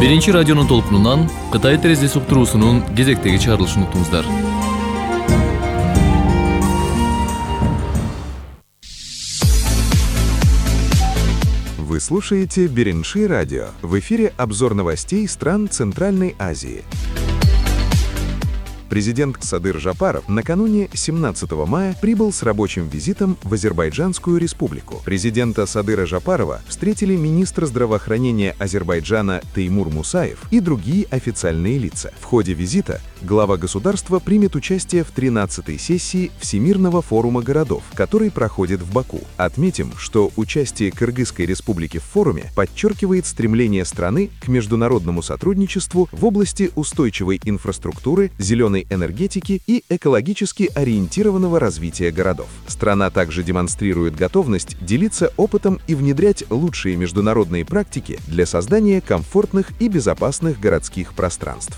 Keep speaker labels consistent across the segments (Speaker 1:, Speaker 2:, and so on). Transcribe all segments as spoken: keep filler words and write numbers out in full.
Speaker 1: Биринчи радионун толкунунан Кытай терезеси уктуруусунун кезектеги чыгарылышын уктуңуздар.
Speaker 2: Вы слушаете Биринчи радио. В эфире обзор новостей стран Центральной Азии. Президент Садыр Жапаров накануне семнадцатого мая прибыл с рабочим визитом в Азербайджанскую республику. Президента Садыра Жапарова встретили министр здравоохранения Азербайджана Теймур Мусаев и другие официальные лица. В ходе визита глава государства примет участие в тринадцатой сессии Всемирного форума городов, который проходит в Баку. Отметим, что участие Кыргызской республики в форуме подчеркивает стремление страны к международному сотрудничеству в области устойчивой инфраструктуры, зеленой энергетики и экологически ориентированного развития городов. Страна также демонстрирует готовность делиться опытом и внедрять лучшие международные практики для создания комфортных и безопасных городских пространств.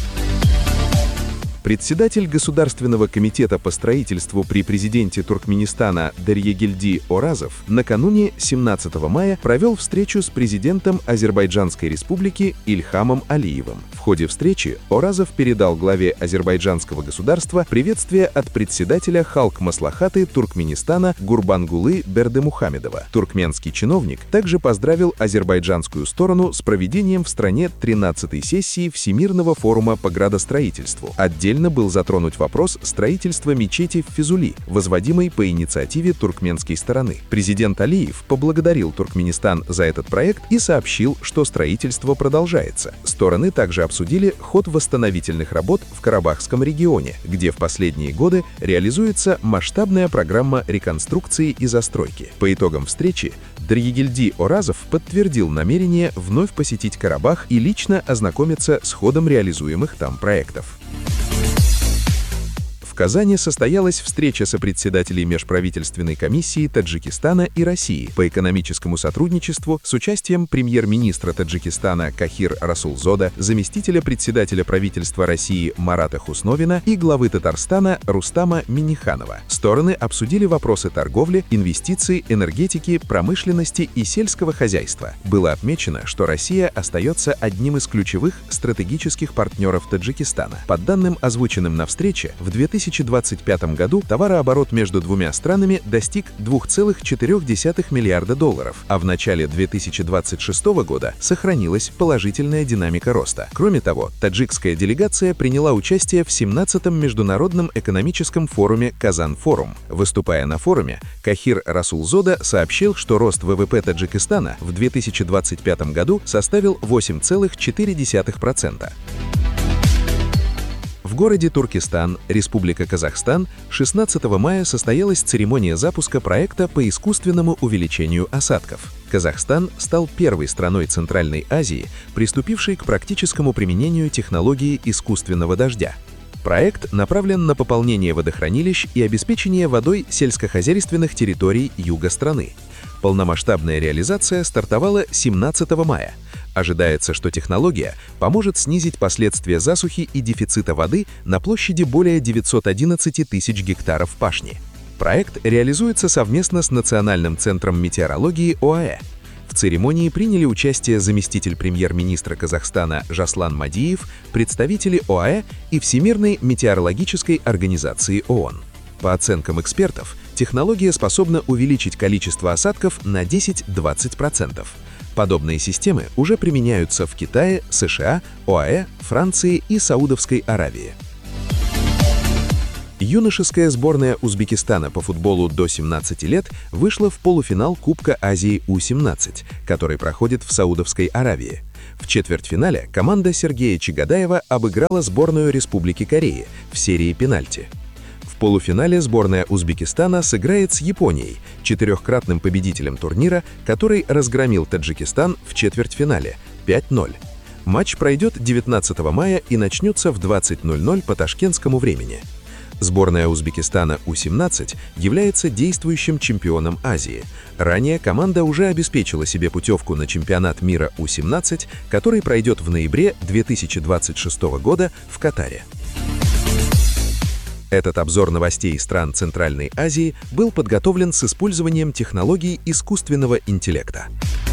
Speaker 2: Председатель Государственного комитета по строительству при президенте Туркменистана Дарьегельди Оразов накануне семнадцатого мая провел встречу с президентом Азербайджанской республики Ильхамом Алиевым. В ходе встречи Оразов передал главе азербайджанского государства приветствие от председателя Халк-Маслахаты Туркменистана Гурбангулы Бердымухамедова. Туркменский чиновник также поздравил азербайджанскую сторону с проведением в стране тринадцатой сессии Всемирного форума по градостроительству. Отдельно был затронут вопрос строительства мечети в Физули, возводимой по инициативе туркменской стороны. Президент Алиев поблагодарил Туркменистан за этот проект и сообщил, что строительство продолжается. Стороны также обсудили ход восстановительных работ в Карабахском регионе, где в последние годы реализуется масштабная программа реконструкции и застройки. По итогам встречи Дарьегельди Оразов подтвердил намерение вновь посетить Карабах и лично ознакомиться с ходом реализуемых там проектов. В Казани состоялась встреча сопредседателей Межправительственной комиссии Таджикистана и России по экономическому сотрудничеству с участием премьер-министра Таджикистана Кахир Расулзода, заместителя председателя правительства России Марата Хусновина и главы Татарстана Рустама Минниханова. Стороны обсудили вопросы торговли, инвестиций, энергетики, промышленности и сельского хозяйства. Было отмечено, что Россия остается одним из ключевых стратегических партнеров Таджикистана. По данным, озвученным на встрече, в две тысячи двадцать пятом году товарооборот между двумя странами достиг двух целых четырёх десятых миллиарда долларов, а в начале две тысячи двадцать шестого года сохранилась положительная динамика роста. Кроме того, таджикская делегация приняла участие в семнадцатом международном экономическом форуме «Казан-форум». Выступая на форуме, Кахир Расулзода сообщил, что рост ВВП Таджикистана в две тысячи двадцать пятом году составил восемь целых четыре десятых процента. В городе Туркестан, Республика Казахстан, шестнадцатого мая состоялась церемония запуска проекта по искусственному увеличению осадков. Казахстан стал первой страной Центральной Азии, приступившей к практическому применению технологии искусственного дождя. Проект направлен на пополнение водохранилищ и обеспечение водой сельскохозяйственных территорий юга страны. Полномасштабная реализация стартовала семнадцатого мая. Ожидается, что технология поможет снизить последствия засухи и дефицита воды на площади более девятисот одиннадцати тысяч гектаров пашни. Проект реализуется совместно с Национальным центром метеорологии ОАЭ. В церемонии приняли участие заместитель премьер-министра Казахстана Жаслан Мадиев, представители ОАЭ и Всемирной метеорологической организации ООН. По оценкам экспертов, технология способна увеличить количество осадков на десять-двадцать процентов. Подобные системы уже применяются в Китае, США, ОАЭ, Франции и Саудовской Аравии. Юношеская сборная Узбекистана по футболу до семнадцати лет вышла в полуфинал Кубка Азии У семнадцать, который проходит в Саудовской Аравии. В четвертьфинале команда Сергея Чагадаева обыграла сборную Республики Корея в серии пенальти. В полуфинале сборная Узбекистана сыграет с Японией, четырехкратным победителем турнира, который разгромил Таджикистан в четвертьфинале пять ноль. Матч пройдет девятнадцатого мая и начнется в двадцать ноль ноль по ташкентскому времени. Сборная Узбекистана У семнадцать является действующим чемпионом Азии. Ранее команда уже обеспечила себе путевку на чемпионат мира У семнадцать, который пройдет в ноябре две тысячи двадцать шестого года в Катаре. Этот обзор новостей стран Центральной Азии был подготовлен с использованием технологий искусственного интеллекта.